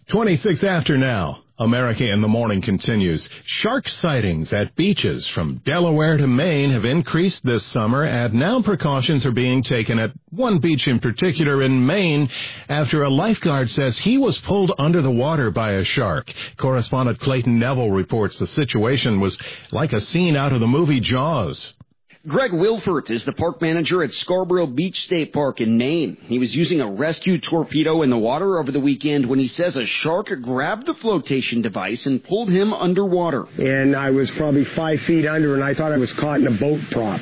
26 after now. America in the Morning continues. Shark sightings at beaches from Delaware to Maine have increased this summer, and now precautions are being taken at one beach in particular in Maine after a lifeguard says he was pulled under the water by a shark. Correspondent Clayton Neville reports the situation was like a scene out of the movie Jaws. Greg Wilfert is the park manager at Scarborough Beach State Park in Maine. He was using a rescue torpedo in the water over the weekend when he says a shark grabbed the flotation device and pulled him underwater. And I was probably 5 feet under, and I thought I was caught in a boat prop.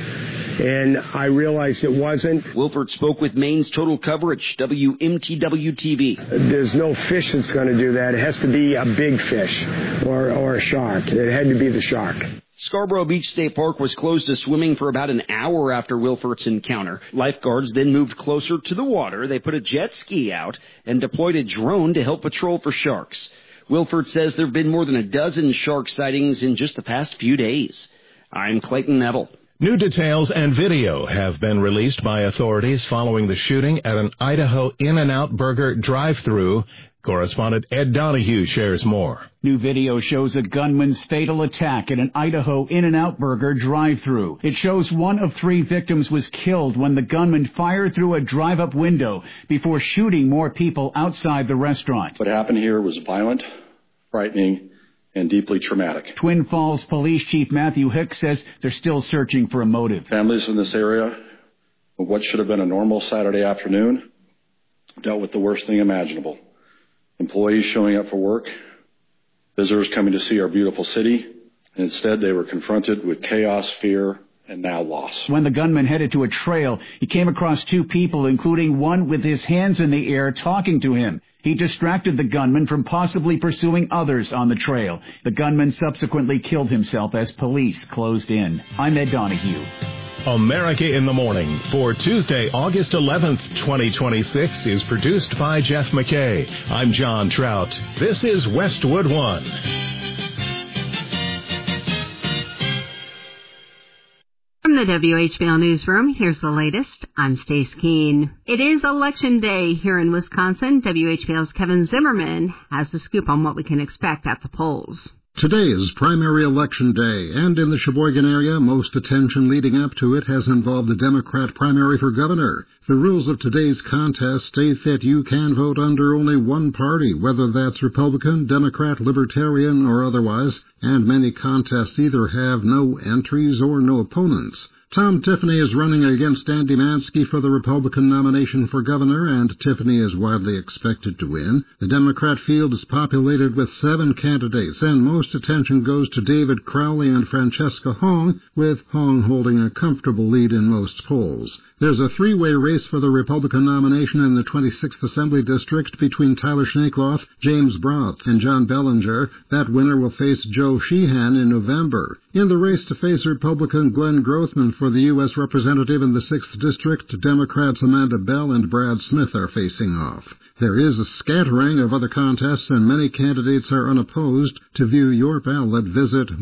And I realized it wasn't. Wilfert spoke with Maine's Total Coverage, WMTW-TV. There's no fish that's going to do that. It has to be a big fish or a shark. It had to be the shark. Scarborough Beach State Park was closed to swimming for about an hour after Wilfert's encounter. Lifeguards then moved closer to the water. They put a jet ski out and deployed a drone to help patrol for sharks. Wilfert says there have been more than a dozen shark sightings in just the past few days. I'm Clayton Neville. New details and video have been released by authorities following the shooting at an Idaho In-N-Out Burger drive-thru. Correspondent Ed Donahue shares more. New video shows a gunman's fatal attack at an Idaho In-N-Out Burger drive-thru. It shows one of 3 victims was killed when the gunman fired through a drive-up window before shooting more people outside the restaurant. What happened here was violent, frightening, and deeply traumatic. Twin Falls Police Chief Matthew Hicks says they're still searching for a motive. Families in this area, of what should have been a normal Saturday afternoon, dealt with the worst thing imaginable. Employees showing up for work, visitors coming to see our beautiful city, and instead they were confronted with chaos, fear, and now loss. When the gunman headed to a trail, he came across 2 people, including one with his hands in the air talking to him. He distracted the gunman from possibly pursuing others on the trail. The gunman subsequently killed himself as police closed in. I'm Ed Donahue. America in the Morning for Tuesday, August 11th, 2026 is produced by Jeff McKay. I'm John Trout. This is Westwood One. From the WHBL Newsroom, here's the latest. I'm Stace Keene. It is Election Day here in Wisconsin. WHBL's Kevin Zimmerman has the scoop on what we can expect at the polls. Today is primary election day, and in the Sheboygan area, most attention leading up to it has involved the Democrat primary for governor. The rules of today's contest state that you can vote under only one party, whether that's Republican, Democrat, Libertarian, or otherwise, and many contests either have no entries or no opponents. Tom Tiffany is running against Andy Mansky for the Republican nomination for governor, and Tiffany is widely expected to win. The Democrat field is populated with 7 candidates, and most attention goes to David Crowley and Francesca Hong, with Hong holding a comfortable lead in most polls. There's a 3-way race for the Republican nomination in the 26th Assembly District between Tyler Schneekloth, James Broughts, and John Bellinger. That winner will face Joe Sheehan in November. In the race to face Republican Glenn Grothman for the U.S. Representative in the 6th District, Democrats Amanda Bell and Brad Smith are facing off. There is a scattering of other contests, and many candidates are unopposed. To view your ballot, visit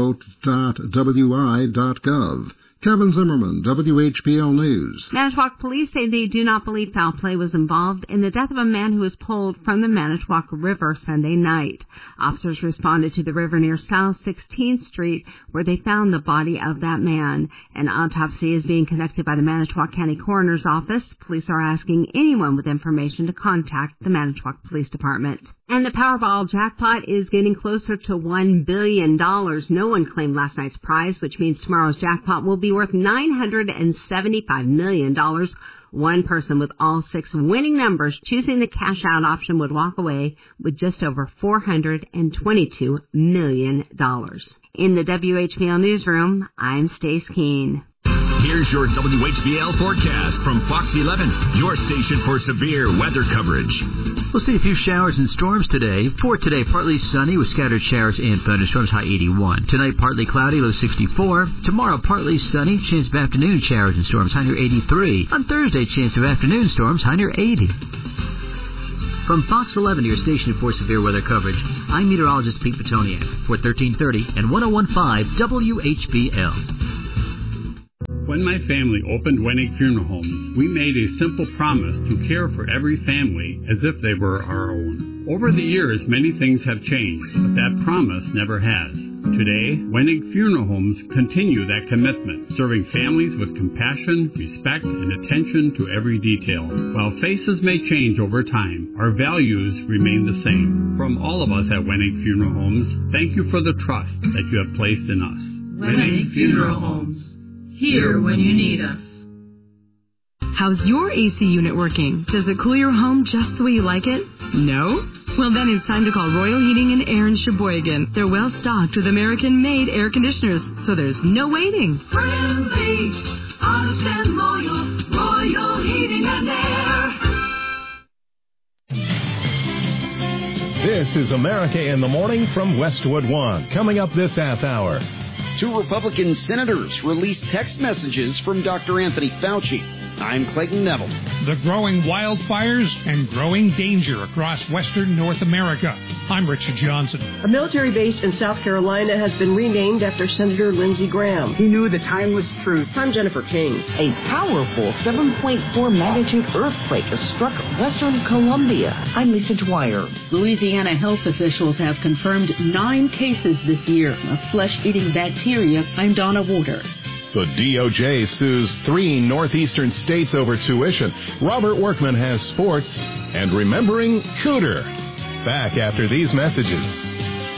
myvote.wi.gov. Kevin Zimmerman, WHBL News. Manitowoc police say they do not believe foul play was involved in the death of a man who was pulled from the Manitowoc River Sunday night. Officers responded to the river near South 16th Street, where they found the body of that man. An autopsy is being conducted by the Manitowoc County Coroner's Office. Police are asking anyone with information to contact the Manitowoc Police Department. And the Powerball jackpot is getting closer to $1 billion. No one claimed last night's prize, which means tomorrow's jackpot will be worth $975 million. One person with all 6 winning numbers choosing the cash-out option would walk away with just over $422 million. In the WHBL Newsroom, I'm Stace Keene. Here's your WHBL forecast from Fox 11, your station for severe weather coverage. We'll see a few showers and storms today. For today, partly sunny with scattered showers and thunderstorms, high 81. Tonight, partly cloudy, low 64. Tomorrow, partly sunny, chance of afternoon showers and storms, high near 83. On Thursday, chance of afternoon storms, high near 80. From Fox 11, your station for severe weather coverage, I'm meteorologist Pete Petoniak for 1330 and 1015 WHBL. When my family opened Wenig Funeral Homes, we made a simple promise to care for every family as if they were our own. Over the years, many things have changed, but that promise never has. Today, Wenig Funeral Homes continue that commitment, serving families with compassion, respect, and attention to every detail. While faces may change over time, our values remain the same. From all of us at Wenig Funeral Homes, thank you for the trust that you have placed in us. Wenig Funeral Homes. Here when you need us. How's your AC unit working? Does it cool your home just the way you like it? No? Well, then it's time to call Royal Heating and Air in Sheboygan. They're well stocked with American-made air conditioners, so there's no waiting. Friendly, honest and loyal, Royal Heating and Air. This is America in the Morning from Westwood One. Coming up this half hour. 2 Republican senators released text messages from Dr. Anthony Fauci. I'm Clayton Neville. The growing wildfires and growing danger across western North America. I'm Richard Johnson. A military base in South Carolina has been renamed after Senator Lindsey Graham. He knew the timeless truth. I'm Jennifer King. A powerful 7.4 magnitude earthquake has struck western Colombia. I'm Lisa Dwyer. Louisiana health officials have confirmed 9 cases this year of flesh-eating bacteria. I'm Donna Water. The DOJ sues 3 northeastern states over tuition. Robert Workman has sports and remembering Cooter. Back after these messages.